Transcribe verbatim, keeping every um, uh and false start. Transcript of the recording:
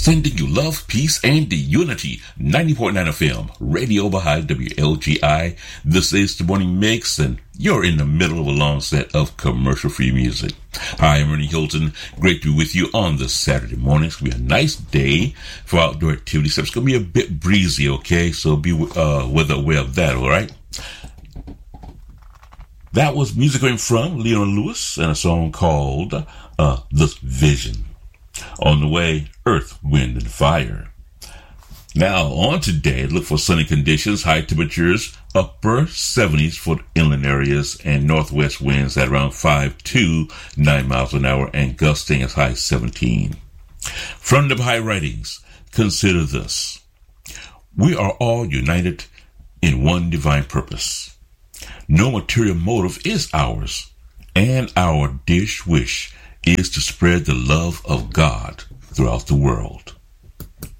sending you love, peace, and the unity. ninety point nine F M, Radio Baha'i, W L G I. This is the Morning Mix, and you're in the middle of a long set of commercial-free music. Hi, I'm Ernie Hilton. Great to be with you on this Saturday morning. It's going to be a nice day for outdoor activities. It's going to be a bit breezy, okay? So be uh, weather aware of that, all right? That was music coming from Leon Lewis and a song called uh, The Vision. On the way, Earth, Wind, and Fire. Now, on today, look for sunny conditions, high temperatures, upper seventies for inland areas, and northwest winds at around five to nine miles an hour, and gusting as high as seventeen. From the Baha'i Writings, consider this. We are all united in one divine purpose. No material motive is ours, and our dear wish is to spread the love of God throughout the world.